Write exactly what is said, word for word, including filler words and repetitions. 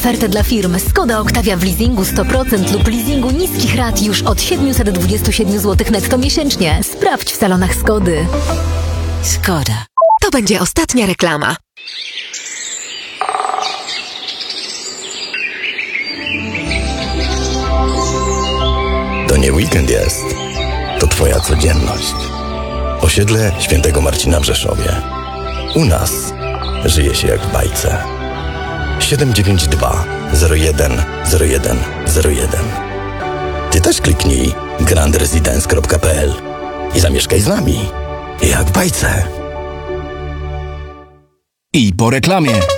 ofertę dla firm. Skoda Octavia w leasingu sto procent lub leasingu niskich rat już od siedemset dwadzieścia siedem złotych netto miesięcznie. Sprawdź w salonach Skody. Skoda. To będzie ostatnia reklama. To nie weekend jest. To twoja codzienność. Osiedle Świętego Marcina w Rzeszowie. U nas żyje się jak w bajce. siedem dziewięć dwa zero jeden zero jeden zero jeden. Ty też kliknij grand residence kropka p l i zamieszkaj z nami jak w bajce. I po reklamie.